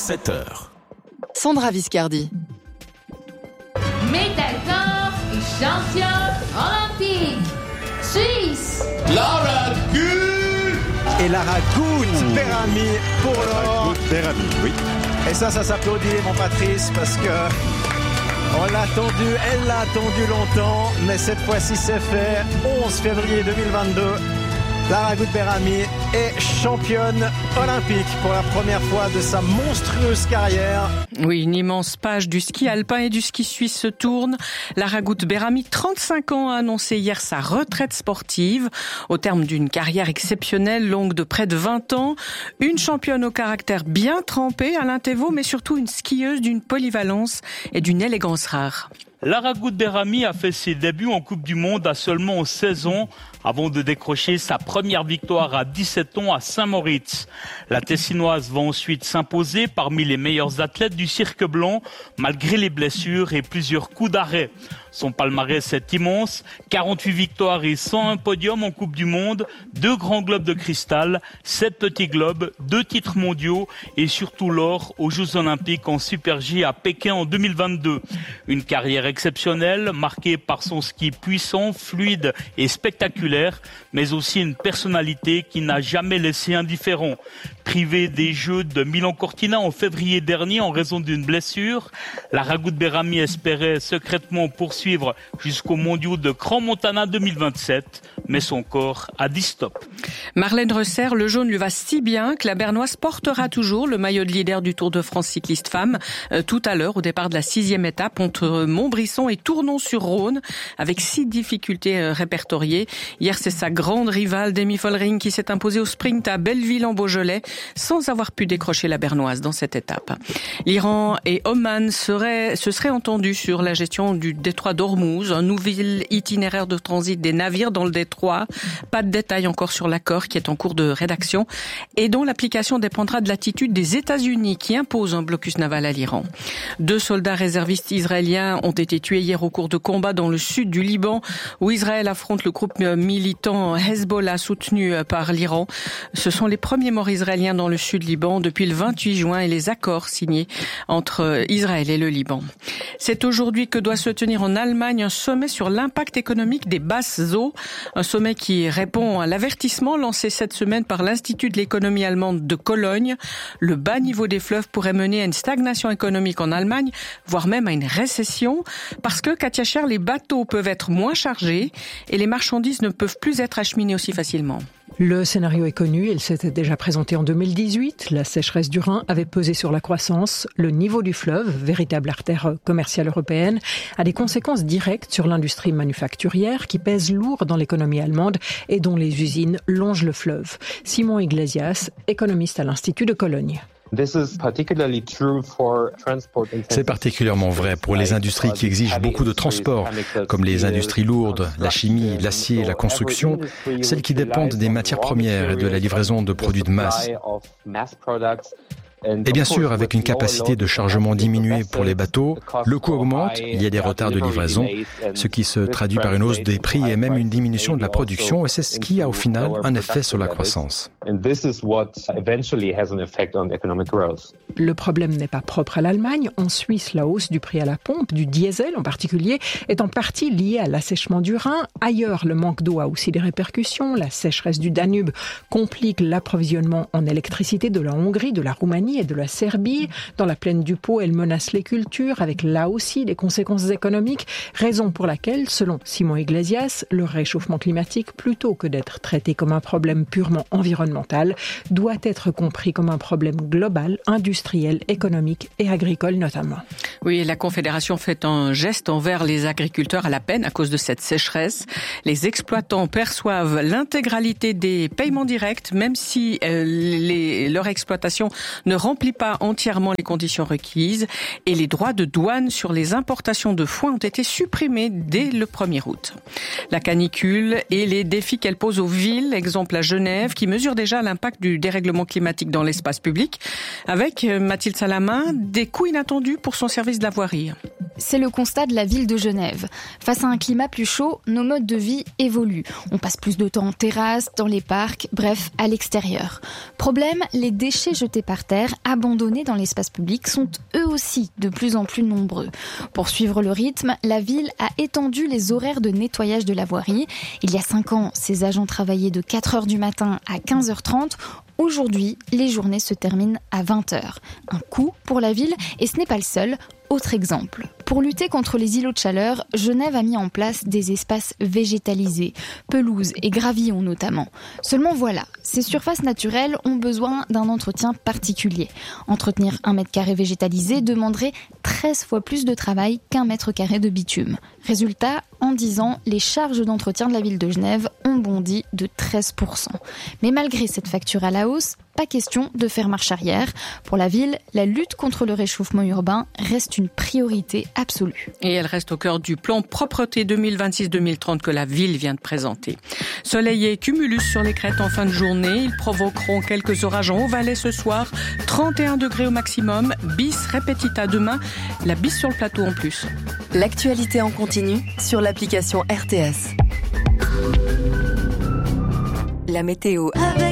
7h. Sandra Viscardi. Médaille d'or et champion olympique. Suisse. Lara Gut et Lara Gut Berami pour l'or. Berami, oui. Et ça s'applaudit, mon Patrice, parce que on l'a attendu, elle l'a attendu longtemps, mais cette fois-ci c'est fait. 11 février 2022. Lara Gut Berami est championne olympique pour la première fois de sa monstrueuse carrière. Oui, une immense page du ski alpin et du ski suisse se tourne. Lara Gut Berami, 35 ans, a annoncé hier sa retraite sportive au terme d'une carrière exceptionnelle, longue de près de 20 ans. Une championne au caractère bien trempé, Alain Thévault, mais surtout une skieuse d'une polyvalence et d'une élégance rare. Lara Gut Berami a fait ses débuts en Coupe du Monde à seulement 16 ans avant de décrocher sa première victoire à 17 ans à Saint-Moritz. La Tessinoise va ensuite s'imposer parmi les meilleurs athlètes du cirque blanc malgré les blessures et plusieurs coups d'arrêt. Son palmarès est immense, 48 victoires et 101 podiums en Coupe du Monde, 2 grands globes de cristal, 7 petits globes, 2 titres mondiaux et surtout l'or aux Jeux Olympiques en Super G à Pékin en 2022. Une carrière exceptionnelle, marquée par son ski puissant, fluide et spectaculaire, mais aussi une personnalité qui n'a jamais laissé indifférent. Privée des Jeux de Milan-Cortina en février dernier en raison d'une blessure, Lara Gut Berami espérait secrètement poursuivre jusqu'aux mondiaux de Crans-Montana 2027, mais son corps a dit stop. Marlène Reusser, le jaune lui va si bien que la Bernoise portera toujours le maillot de leader du Tour de France cycliste femme tout à l'heure au départ de la 6e étape entre Montbrisson et Tournon-sur-Rhône avec 6 difficultés répertoriées. Hier, c'est sa grande rivale Demi Vollering qui s'est imposée au sprint à Belleville-en-Beaujolais sans avoir pu décrocher la Bernoise dans cette étape. L'Iran et Oman se seraient entendus sur la gestion du détroit d'Ormuz, un nouvel itinéraire de transit des navires dans le détroit. Pas de détails encore sur l'accord qui est en cours de rédaction et dont l'application dépendra de l'attitude des États-Unis qui impose un blocus naval à l'Iran. 2 soldats réservistes israéliens ont été tués hier au cours de combats dans le sud du Liban où Israël affronte le groupe militant Hezbollah soutenu par l'Iran. Ce sont les premiers morts israéliens dans le sud Liban depuis le 28 juin et les accords signés entre Israël et le Liban. C'est aujourd'hui que doit se tenir en Allemagne un sommet sur l'impact économique des basses eaux. Un sommet qui répond à l'avertissement lancé cette semaine par l'Institut de l'économie allemande de Cologne. Le bas niveau des fleuves pourrait mener à une stagnation économique en Allemagne, voire même à une récession, parce que, Katia Scher, les bateaux peuvent être moins chargés et les marchandises ne peuvent plus être acheminées aussi facilement. Le scénario est connu, il s'était déjà présenté en 2018. La sécheresse du Rhin avait pesé sur la croissance. Le niveau du fleuve, véritable artère commerciale européenne, a des conséquences directes sur l'industrie manufacturière qui pèse lourd dans l'économie allemande et dont les usines longent le fleuve. Simon Iglesias, économiste à l'Institut de Cologne. C'est particulièrement vrai pour les industries qui exigent beaucoup de transport, comme les industries lourdes, la chimie, l'acier, la construction, celles qui dépendent des matières premières et de la livraison de produits de masse. Et bien sûr, avec une capacité de chargement diminuée pour les bateaux, le coût augmente, il y a des retards de livraison, ce qui se traduit par une hausse des prix et même une diminution de la production, et c'est ce qui a au final un effet sur la croissance. Le problème n'est pas propre à l'Allemagne. En Suisse, la hausse du prix à la pompe, du diesel en particulier, est en partie liée à l'assèchement du Rhin. Ailleurs, le manque d'eau a aussi des répercussions. La sécheresse du Danube complique l'approvisionnement en électricité de la Hongrie, de la Roumanie et de la Serbie. Dans la plaine du Pô, elle menace les cultures, avec là aussi des conséquences économiques, raison pour laquelle, selon Simon Iglesias, le réchauffement climatique, plutôt que d'être traité comme un problème purement environnemental, doit être compris comme un problème global, industriel, économique et agricole notamment. Oui, la Confédération fait un geste envers les agriculteurs à la peine à cause de cette sécheresse. Les exploitants perçoivent l'intégralité des paiements directs, même si leur exploitation ne remplit pas entièrement les conditions requises, et les droits de douane sur les importations de foin ont été supprimés dès le 1er août. La canicule et les défis qu'elle pose aux villes, exemple à Genève, qui mesure déjà l'impact du dérèglement climatique dans l'espace public, avec Mathilde Salamin, des coûts inattendus pour son service maîtrise de la voirie. C'est le constat de la ville de Genève. Face à un climat plus chaud, nos modes de vie évoluent. On passe plus de temps en terrasse, dans les parcs, bref, à l'extérieur. Problème, les déchets jetés par terre, abandonnés dans l'espace public, sont eux aussi de plus en plus nombreux. Pour suivre le rythme, la ville a étendu les horaires de nettoyage de la voirie. Il y a 5 ans, ses agents travaillaient de 4h du matin à 15h30. Aujourd'hui, les journées se terminent à 20h. Un coût pour la ville, et ce n'est pas le seul. Autre exemple, pour lutter contre les îlots de chaleur, Genève a mis en place des espaces végétalisés, pelouses et gravillons notamment. Seulement voilà, ces surfaces naturelles ont besoin d'un entretien particulier. Entretenir 1 mètre carré végétalisé demanderait 13 fois plus de travail qu'1 mètre carré de bitume. Résultat, en 10 ans, les charges d'entretien de la ville de Genève ont bondi de 13%. Mais malgré cette facture à la hausse, pas question de faire marche arrière. Pour la ville, la lutte contre le réchauffement urbain reste une priorité absolue. Et elle reste au cœur du plan propreté 2026-2030 que la ville vient de présenter. Soleil et cumulus sur les crêtes en fin de journée. Ils provoqueront quelques orages en Haut-Valais ce soir. 31 degrés au maximum. Bis repetita demain. La bis sur le plateau en plus. L'actualité en continu sur l'application RTS. La météo avec